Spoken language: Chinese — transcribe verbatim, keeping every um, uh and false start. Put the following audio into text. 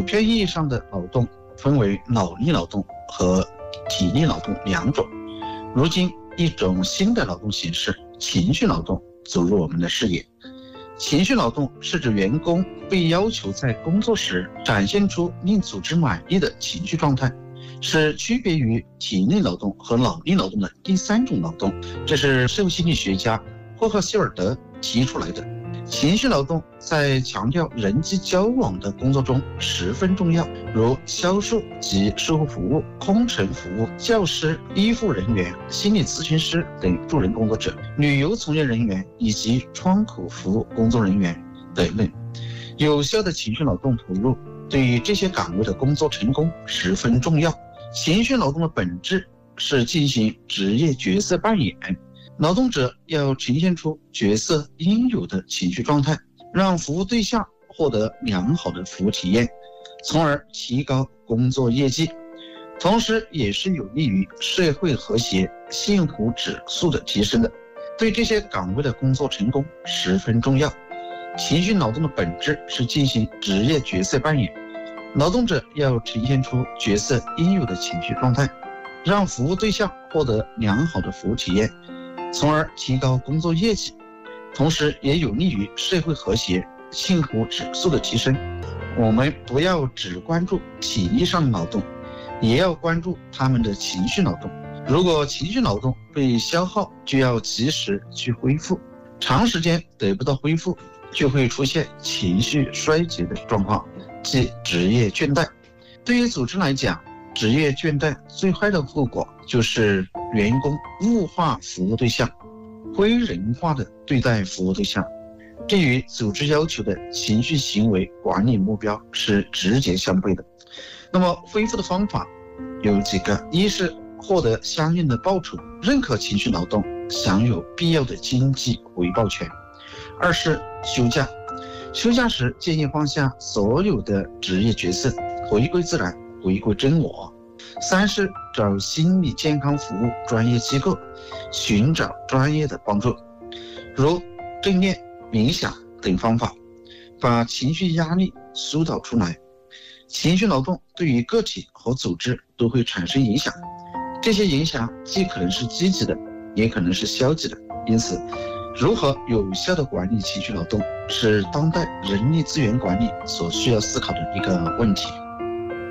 普遍意义上的劳动分为脑力劳动和体力劳动两种。如今，一种新的劳动形式——情绪劳动走入我们的视野。情绪劳动是指员工被要求在工作时展现出令组织满意的情绪状态，是区别于体力劳动和脑力劳动的第三种劳动。这是社会心理学家霍克希尔德提出来的。情绪劳动在强调人际交往的工作中十分重要，如销售及售后服务、空乘服务、教师、医护人员、心理咨询师等助人工作者、旅游从业人员以及窗口服务工作人员等等。有效的情绪劳动投入对于这些岗位的工作成功十分重要。情绪劳动的本质是进行职业角色扮演，劳动者要呈现出角色应有的情绪状态，让服务对象获得良好的服务体验，从而提高工作业绩，同时也是有利于社会和谐幸福指数的提升的，对这些岗位的工作成功十分重要。情绪劳动的本质是进行职业角色扮演，劳动者要呈现出角色应有的情绪状态，让服务对象获得良好的服务体验，从而提高工作业绩，同时也有利于社会和谐幸福指数的提升。我们不要只关注体力上的劳动，也要关注他们的情绪劳动。如果情绪劳动被消耗，就要及时去恢复，长时间得不到恢复，就会出现情绪衰竭的状况，即职业倦怠。对于组织来讲，职业倦怠最坏的后果就是员工物化服务对象，非人化的对待服务对象，这与组织要求的情绪行为管理目标是直接相悖的。那么恢复的方法有几个：一是获得相应的报酬，认可情绪劳动，享有必要的经济回报权；二是休假，休假时建议放下所有的职业角色，回归自然，回归真我；三是找心理健康服务专业机构，寻找专业的帮助，如正念、冥想等方法，把情绪压力疏导出来。情绪劳动对于个体和组织都会产生影响，这些影响既可能是积极的，也可能是消极的。因此，如何有效地管理情绪劳动，是当代人力资源管理所需要思考的一个问题。